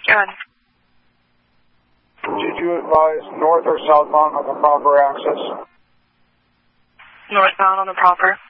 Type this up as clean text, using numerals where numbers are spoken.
Good. Did you advise north or southbound on the proper axis? Northbound on the proper.